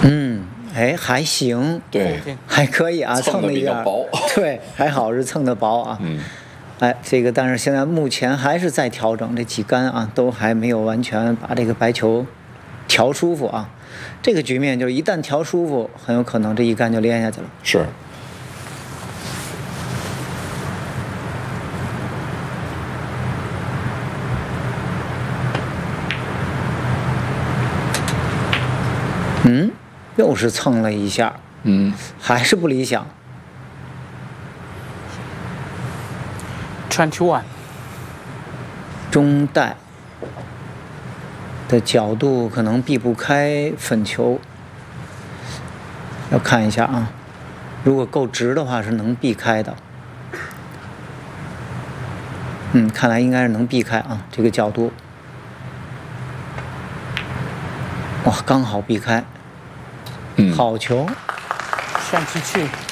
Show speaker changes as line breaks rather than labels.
嗯，哎，还行，
对，
还可以啊，
蹭的
了一点
比较薄。
对，还好是蹭的薄啊。哎，这个但是现在目前还是在调整，这几杆啊都还没有完全把这个白球调舒服啊。这个局面就是一旦调舒服，很有可能这一杆就连下去了。
是。
又是蹭了一下，还是不理想。
21，
中带的角度可能避不开粉球，要看一下啊。如果够直的话是能避开的。看来应该是能避开啊，这个角度。哇，刚好避开。好球
，27。